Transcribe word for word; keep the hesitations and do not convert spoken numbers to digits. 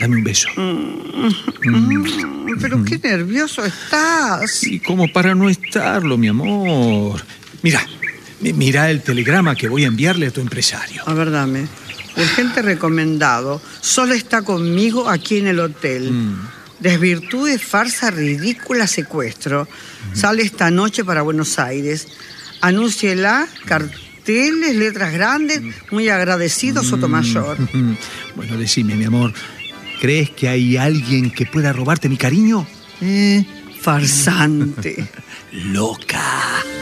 Dame un beso. Mm, mm. Pero qué nervioso estás. ¿Y cómo para no estarlo, mi amor? Mira, mira el telegrama que voy a enviarle a tu empresario. A ver, dame. Urgente recomendado. Solo está conmigo aquí en el hotel. Mm. Desvirtude, farsa, ridícula, secuestro. Mm. Sale esta noche para Buenos Aires. Anúnciela, carteles, letras grandes. Muy agradecido, mm. Sotomayor. Bueno, decime, mi amor. ¿Crees que hay alguien que pueda robarte mi cariño? ¿Eh? Farsante. Loca.